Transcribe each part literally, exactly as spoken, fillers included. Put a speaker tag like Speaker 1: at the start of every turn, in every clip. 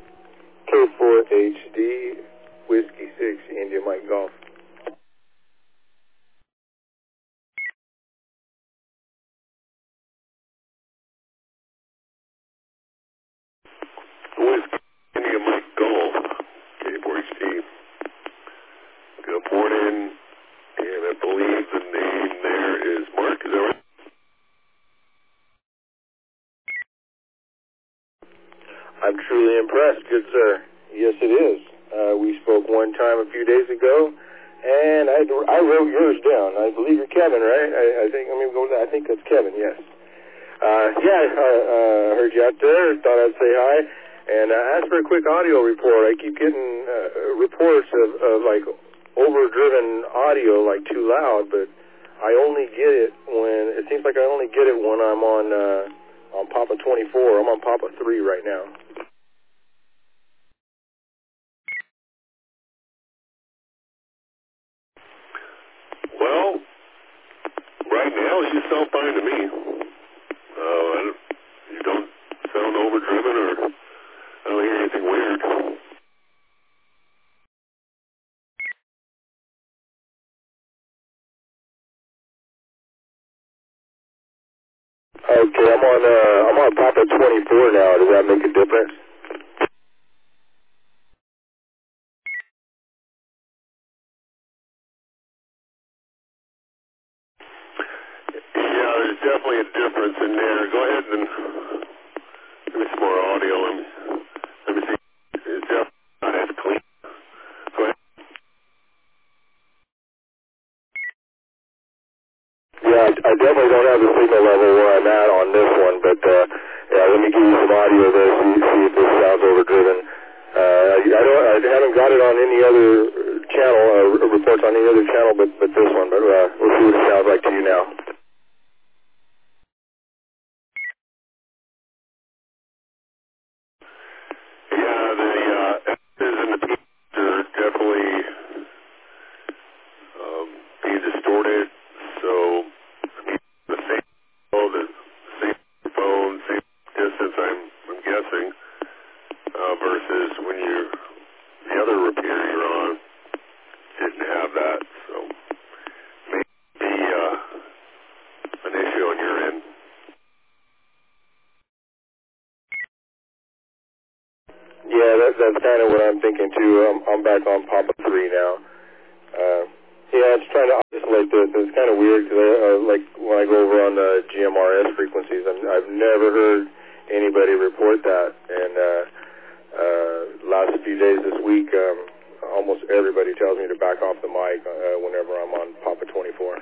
Speaker 1: K four H D, Whiskey six, India Mike Golf.
Speaker 2: Whiskey, India Mike Golf, K four H D. Good morning, and I believe the name there is Mark, is that right?
Speaker 1: I'm truly impressed, good sir. Yes, it is. Uh, we spoke one time a few days ago, and I, I wrote yours down. I believe you're Kevin, right? I, I think let me go. I think that's Kevin. Yes. Uh, yeah, I uh, heard you out there. Thought I'd say hi, and uh, asked for a quick audio report. I keep getting uh, reports of, of like overdriven audio, like too loud, but I only get it when it seems like I only get it when I'm on uh, on Papa twenty-four. I'm on Papa three right now.
Speaker 2: Well, right now you sound fine to me. Uh, I don't, you don't sound overdriven, or I don't hear anything weird.
Speaker 1: Okay, I'm on uh, I'm on Papa twenty-four now. Does that make a difference?
Speaker 2: Yeah, there's definitely a difference in there. Go ahead and give me some more audio. Let me, let me see. It's definitely not as clean. Go ahead.
Speaker 1: Yeah, I, I definitely don't have the signal level where I'm at on this one, but uh, yeah, let me give you some audio there, see, see if this sounds overdriven. Uh, I, don't, I haven't got it on any other channel, uh, reports on any other channel, but, but this one. But uh, we'll see what it sounds like to you now.
Speaker 2: Yeah, the uh, X's and the P's are definitely um, being distorted. So the same, oh, the same phone, same distance. I'm, I'm guessing uh, versus when you the other repair you're on didn't have that. So maybe uh, an issue on your end.
Speaker 1: Yeah, that, that's kind of what I'm thinking too. I'm, I'm back on Papa three now. Uh, yeah, it's trying to isolate this. It's kind of weird because uh, like when I go over on the G M R S frequencies, I'm, I've never heard anybody report that. And uh, uh, last few days this week, um, almost everybody tells me to back off the mic uh, whenever I'm on Papa twenty-four.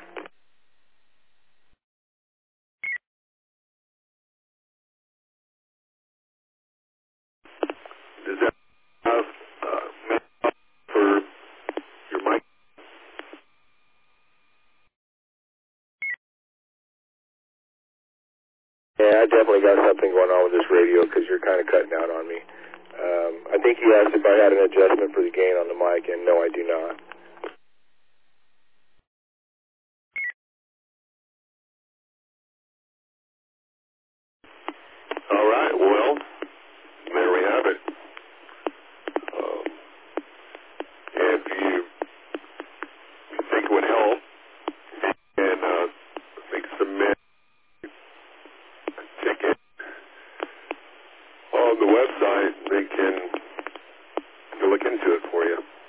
Speaker 2: Does that have uh, meant for your mic?
Speaker 1: Yeah, I definitely got something going on with this radio because you're kind of cutting out on me. Um, I think you asked if I had an adjustment for the gain on the mic, and no, I do not.
Speaker 2: All right. Well, there we have it. Um, if you think it would help, and uh, think submit a ticket on the website, they can look into it for you.